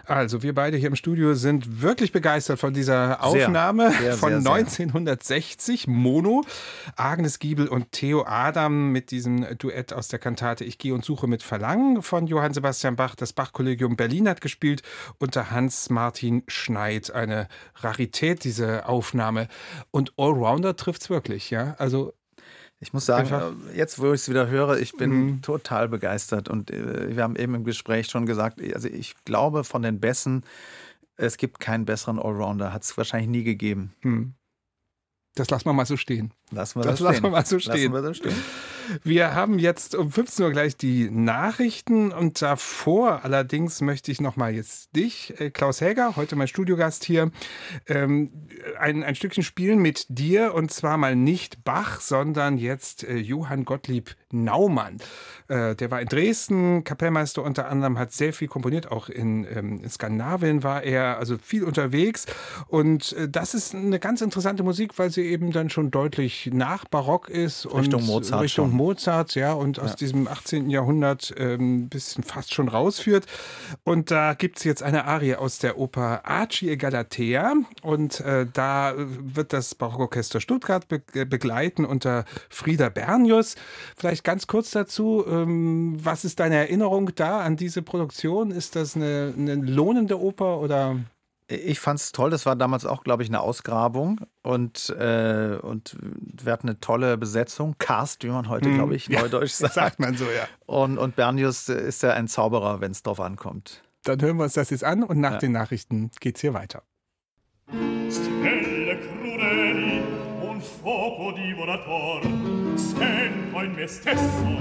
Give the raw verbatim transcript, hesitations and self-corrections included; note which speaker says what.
Speaker 1: Also wir beide hier im Studio sind wirklich begeistert von dieser Aufnahme
Speaker 2: sehr, sehr,
Speaker 1: von
Speaker 2: sehr,
Speaker 1: neunzehnhundertsechzig, Mono. Agnes Giebel und Theo Adam mit diesem Duett aus der Kantate Ich gehe und suche mit Verlangen von Johann Sebastian Bach. Das Bach-Kollegium Berlin hat gespielt unter Hans-Martin Schneid. Eine Rarität, diese Aufnahme. Und Allrounder trifft's wirklich, ja? Also
Speaker 2: ich muss sagen,
Speaker 1: einfach,
Speaker 2: jetzt wo ich es wieder höre, ich bin
Speaker 1: Mhm.
Speaker 2: total begeistert. Und äh, wir haben eben im Gespräch schon gesagt, also ich glaube von den Besten, es gibt keinen besseren Allrounder. Hat es wahrscheinlich nie gegeben.
Speaker 1: hm. Das lassen wir mal so stehen.
Speaker 2: Lassen wir
Speaker 1: Das
Speaker 2: das,
Speaker 1: lassen
Speaker 2: stehen.
Speaker 1: wir mal so stehen.
Speaker 2: Lassen wir das stehen.
Speaker 1: Wir haben jetzt um fünfzehn Uhr gleich die Nachrichten und davor allerdings möchte ich nochmal jetzt dich, äh, Klaus Häger, heute mein Studiogast hier, ähm, ein, ein Stückchen spielen mit dir und zwar mal nicht Bach, sondern jetzt äh, Johann Gottlieb Naumann. Äh, der war in Dresden, Kapellmeister unter anderem, hat sehr viel komponiert, auch in, ähm, in Skandinavien war er, also viel unterwegs und äh, das ist eine ganz interessante Musik, weil sie eben dann schon deutlich nach Barock ist
Speaker 2: Richtung
Speaker 1: und
Speaker 2: Mozart
Speaker 1: Richtung
Speaker 2: schon.
Speaker 1: Mozart, ja, und aus
Speaker 2: Ja.
Speaker 1: diesem achtzehnten. Jahrhundert ein ähm, bisschen fast schon rausführt. Und da gibt es jetzt eine Arie aus der Oper Arci e Galatea und äh, da wird das Barockorchester Stuttgart be begleiten unter Frieder Bernius. Vielleicht ganz kurz dazu, ähm, was ist deine Erinnerung da an diese Produktion? Ist das eine, eine lohnende Oper oder...
Speaker 2: Ich fand es toll, das war damals auch, glaube ich, eine Ausgrabung und, äh, und wir hatten eine tolle Besetzung, Cast, wie man heute,
Speaker 1: Hm.
Speaker 2: glaube ich, neudeutsch sagt.
Speaker 1: Sagt man so, ja.
Speaker 2: Und, und Bernius ist ja ein Zauberer, wenn es drauf ankommt.
Speaker 1: Dann hören wir uns das jetzt an und nach
Speaker 2: Ja.
Speaker 1: den Nachrichten geht's hier weiter.
Speaker 3: Stelle crudeli, un fuoco divorator, sento in me stesso